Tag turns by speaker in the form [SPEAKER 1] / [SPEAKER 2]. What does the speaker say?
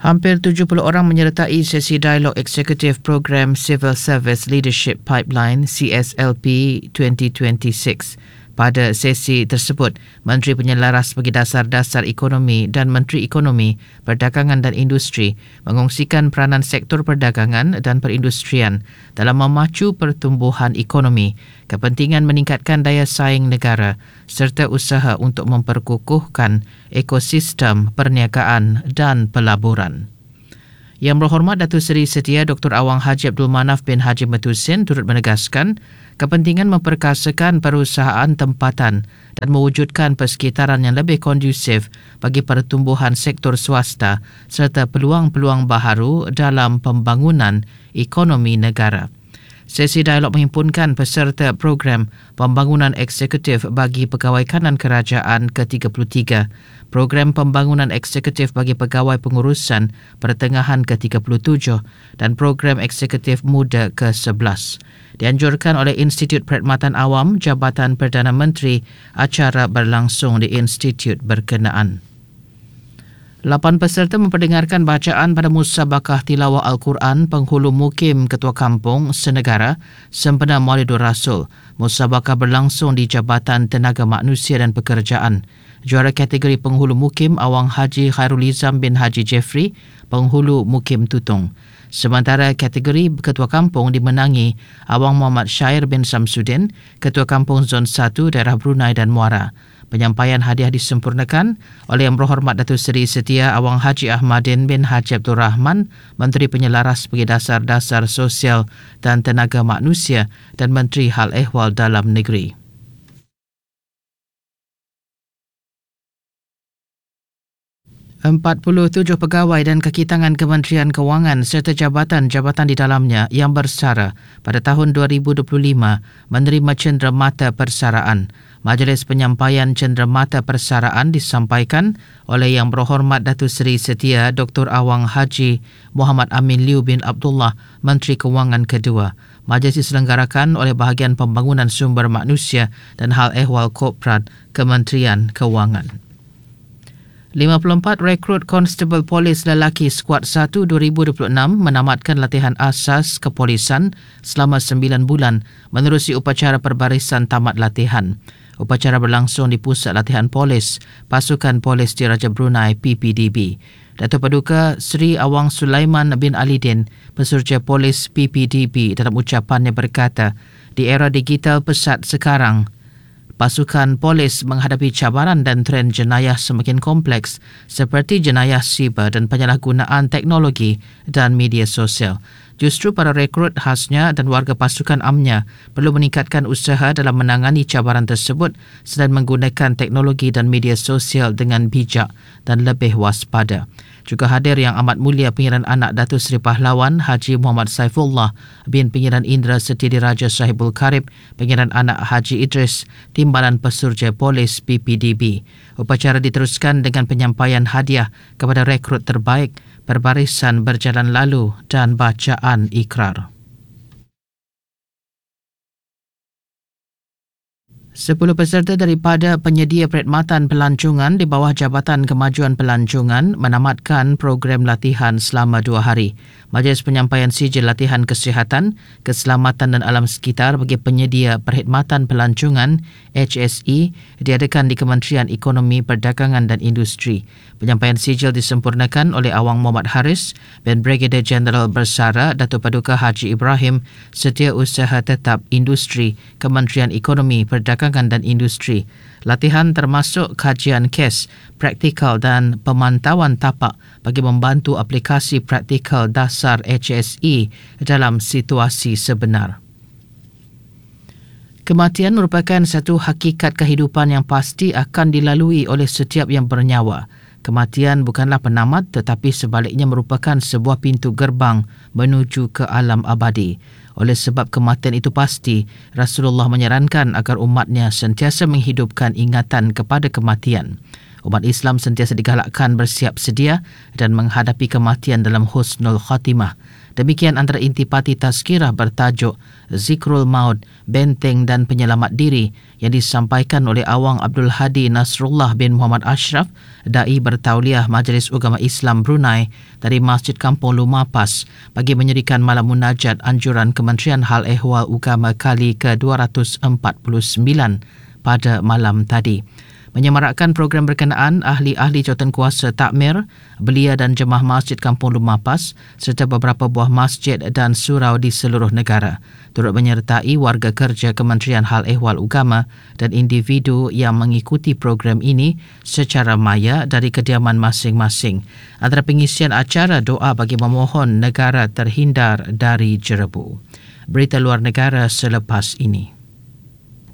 [SPEAKER 1] Hampir 70 orang menyertai sesi dialog eksekutif program Civil Service Leadership Pipeline CSLP 2026. Pada sesi tersebut, Menteri Penyelaras bagi Dasar-Dasar Ekonomi dan Menteri Ekonomi, Perdagangan dan Industri mengongsikan peranan sektor perdagangan dan perindustrian dalam memacu pertumbuhan ekonomi, kepentingan meningkatkan daya saing negara serta usaha untuk memperkukuhkan ekosistem perniagaan dan pelaburan. Yang Berhormat Datuk Seri Setia Dr. Awang Haji Abdul Manaf bin Haji Matusin turut menegaskan kepentingan memperkasakan perusahaan tempatan dan mewujudkan persekitaran yang lebih kondusif bagi pertumbuhan sektor swasta serta peluang-peluang baharu dalam pembangunan ekonomi negara. Sesi dialog menghimpunkan peserta program Pembangunan Eksekutif bagi Pegawai Kanan Kerajaan ke-33, Program Pembangunan Eksekutif bagi Pegawai Pengurusan Pertengahan ke-37 dan Program Eksekutif Muda ke-11. Dianjurkan oleh Institut Perkhidmatan Awam Jabatan Perdana Menteri, acara berlangsung di institut berkenaan. 8 peserta memperdengarkan bacaan pada Musabakah Tilawah Al-Quran Penghulu Mukim Ketua Kampung Senegara sempena Maulidur Rasul. Musabakah berlangsung di Jabatan Tenaga Manusia dan Pekerjaan. Juara kategori Penghulu Mukim Awang Haji Khairulizam bin Haji Jeffrey, Penghulu Mukim Tutung. Sementara kategori Ketua Kampung dimenangi Awang Muhammad Syair bin Samsudin, Ketua Kampung Zon 1 Daerah Brunei dan Muara. Penyampaian hadiah disempurnakan oleh Yang Berhormat Datuk Seri Setia Awang Haji Ahmadin bin Haji Abdul Rahman, Menteri Penyelaras bagi Dasar-Dasar Sosial dan Tenaga Manusia dan Menteri Hal Ehwal Dalam Negeri. ...47 pegawai dan kaki tangan Kementerian Kewangan serta jabatan-jabatan di dalamnya yang bersara pada tahun 2025 menerima cenderamata persaraan. Majlis penyampaian cenderamata persaraan disampaikan oleh Yang Berhormat Datuk Seri Setia Dr. Awang Haji Muhammad Amin Liu bin Abdullah, Menteri Kewangan kedua. Majlis diselenggarakan oleh Bahagian Pembangunan Sumber Manusia dan Hal Ehwal Korporat Kementerian Kewangan. 54 rekrut Konstable Polis Lelaki Skuad 1 2026 menamatkan latihan asas kepolisan selama 9 bulan menerusi upacara perbarisan tamat latihan. Upacara berlangsung di Pusat Latihan Polis Pasukan Polis Diraja Brunei PPDB. Datuk Paduka Seri Awang Sulaiman bin Alidin, Pesuruhjaya Polis PPDB, dalam ucapannya berkata, di era digital pesat sekarang, pasukan polis menghadapi cabaran dan trend jenayah semakin kompleks seperti jenayah siber dan penyalahgunaan teknologi dan media sosial. Justru para rekrut khasnya dan warga pasukan amnya perlu meningkatkan usaha dalam menangani cabaran tersebut selain menggunakan teknologi dan media sosial dengan bijak dan lebih waspada. Juga hadir Yang Amat Mulia Pengiran Anak Datuk Seri Pahlawan Haji Muhammad Saifullah bin Pengiran Indra Seti Diraja Sahibul Karib, Pengiran Anak Haji Idris, Timbalan Pesuruhjaya Polis PPDB. Upacara diteruskan dengan penyampaian hadiah kepada rekrut terbaik, perbarisan berjalan lalu dan bacaan ikrar. 10 peserta daripada penyedia perkhidmatan pelancongan di bawah Jabatan Kemajuan Pelancongan menamatkan program latihan selama 2 hari. Majlis penyampaian sijil latihan kesihatan, keselamatan dan alam sekitar bagi penyedia perkhidmatan pelancongan HSE diadakan di Kementerian Ekonomi, Perdagangan dan Industri. Penyampaian sijil disempurnakan oleh Awang Muhammad Haris dan Brigadier Jeneral Bersara Datuk Paduka Haji Ibrahim, Setiausaha Tetap Industri, Kementerian Ekonomi, Perdagangan dan Industri. Latihan termasuk kajian kes, praktikal dan pemantauan tapak bagi membantu aplikasi praktikal dasar HSE dalam situasi sebenar. Kematian merupakan satu hakikat kehidupan yang pasti akan dilalui oleh setiap yang bernyawa. Kematian bukanlah penamat tetapi sebaliknya merupakan sebuah pintu gerbang menuju ke alam abadi. Oleh sebab kematian itu pasti, Rasulullah menyarankan agar umatnya sentiasa menghidupkan ingatan kepada kematian. Umat Islam sentiasa digalakkan bersiap sedia dan menghadapi kematian dalam husnul khatimah. Demikian antara intipati tazkirah bertajuk Zikrul Maut, Benteng dan Penyelamat Diri yang disampaikan oleh Awang Abdul Hadi Nasrullah bin Muhammad Ashraf, Da'i Bertauliah Majlis Ugama Islam Brunei dari Masjid Kampung Lumapas bagi menyerikan malam munajat anjuran Kementerian Hal Ehwal Ugama kali ke-249 pada malam tadi. Menyemarakkan program berkenaan, ahli-ahli jawatankuasa takmir, belia dan jemaah Masjid Kampung Lumapas serta beberapa buah masjid dan surau di seluruh negara turut menyertai warga kerja Kementerian Hal Ehwal Ugama dan individu yang mengikuti program ini secara maya dari kediaman masing-masing. Antara pengisian acara doa bagi memohon negara terhindar dari jerebu. Berita luar negara selepas ini.